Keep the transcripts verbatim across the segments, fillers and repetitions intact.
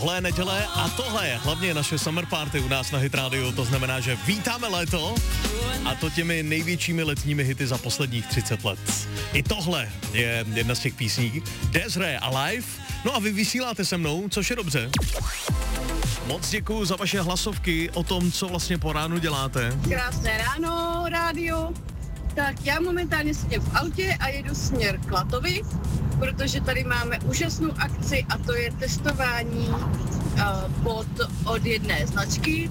Tohle je neděle a tohle je hlavně naše summer party u nás na Hit Radio. To znamená, že vítáme léto a to těmi největšími letními hity za posledních třicet let. I tohle je jedna z těch písní. Desiree Alive. No a vy vysíláte se mnou, což je dobře. Moc děkuju za vaše hlasovky o tom, co vlastně po ránu děláte. Krásné ráno, rádio. Tak já momentálně sedím v autě a jedu směr Klatovy, protože tady máme úžasnou akci a to je testování uh, bod od jedné značky.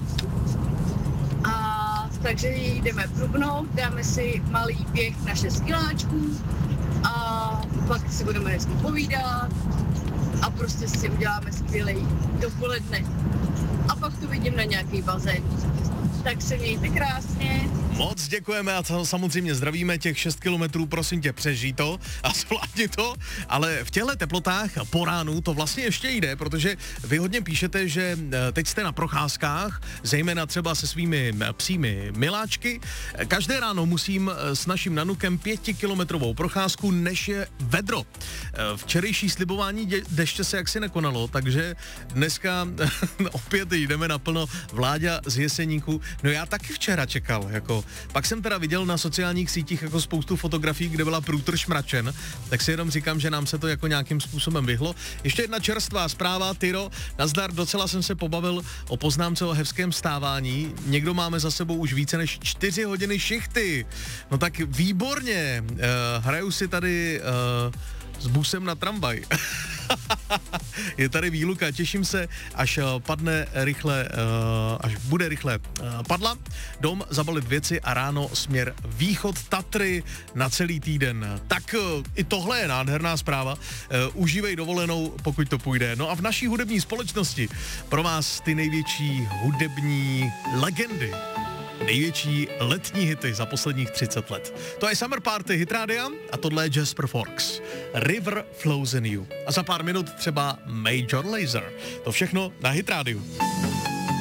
A takže jdeme prubnout, dáme si malý běh na šest kiláčků a pak si budeme hezky povídat a prostě si uděláme skvělej dopoledne. A pak tu vidím na nějaký bazén. Tak se mějte krásně. Moc děkujeme a samozřejmě zdravíme těch šest kilometrů, prosím tě, přežij to a zvládni to, ale v těchto teplotách po ránu to vlastně ještě jde, protože vy hodně píšete, že teď jste na procházkách, zejména třeba se svými psími miláčky. Každé ráno musím s naším nanukem pětikilometrovou procházku, než je vedro. Včerejší slibování dě- deště se jaksi nekonalo, takže dneska opět jdeme naplno. Vláďa z Jeseníku. No já taky včera čekal, jako. Pak jsem teda viděl na sociálních sítích jako spoustu fotografií, kde byla průtrž mračen, tak si jenom říkám, že nám se to jako nějakým způsobem vyhlo. Ještě jedna čerstvá zpráva, Tyro, nazdar, docela jsem se pobavil o poznámce o hezkém stávání. Někdo máme za sebou už více než čtyři hodiny šichty. No tak výborně, uh, hraju si tady uh, s busem na tramvaj. Je tady výluka, těším se, až padne rychle, až bude rychle padla, dom, zabalit věci a ráno směr východ Tatry na celý týden. Tak i tohle je nádherná zpráva. Užívej dovolenou, pokud to půjde. No a v naší hudební společnosti pro vás ty největší hudební legendy. Největší letní hity za posledních třicet let. To je Summer Party Hit Rádia a tohle je Jasper Forks. River Flows in You. A za pár minut třeba Major Lazer. To všechno na Hit Rádiu.